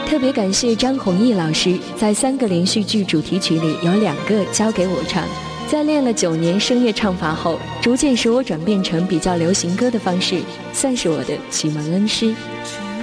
特别感谢张弘毅老师，在3个连续剧主题曲里有2个交给我唱。在练了9年声乐唱法后，逐渐使我转变成比较流行歌的方式，算是我的启蒙恩师。